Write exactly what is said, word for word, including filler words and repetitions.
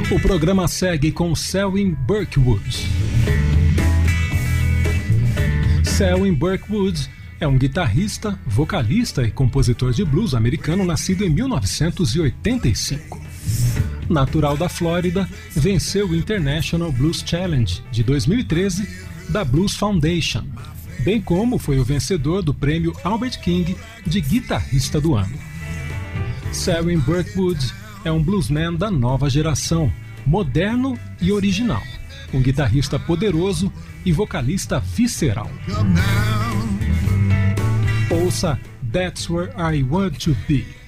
O programa segue com Selwyn Birkwood. Selwyn Birkwood é um guitarrista, vocalista e compositor de blues americano nascido em mil novecentos e oitenta e cinco. Natural da Flórida, venceu o International Blues Challenge de dois mil e treze da Blues Foundation, bem como foi o vencedor do prêmio Albert King de Guitarrista do Ano. Selwyn Birkwood é um bluesman da nova geração, moderno e original, um guitarrista poderoso e vocalista visceral. Ouça That's Where I Want to Be.